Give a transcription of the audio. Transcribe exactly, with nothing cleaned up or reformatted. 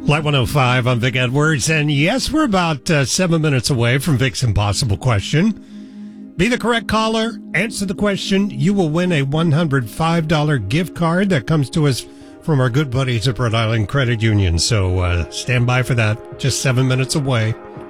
Light one oh five, I'm Vic Edwards, and yes, we're about uh, seven minutes away from Vic's Impossible Question. Be the correct caller, answer the question, you will win a one hundred five dollars gift card that comes to us from our good buddies at Rhode Island Credit Union. So uh, stand by for that, just seven minutes away.